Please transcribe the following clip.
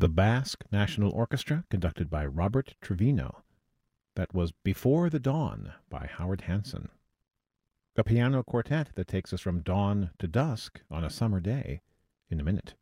The Basque National Orchestra, conducted by Robert Trevino. That was Before the Dawn by Howard Hanson. A piano quartet that takes us from dawn to dusk on a summer day in a minute.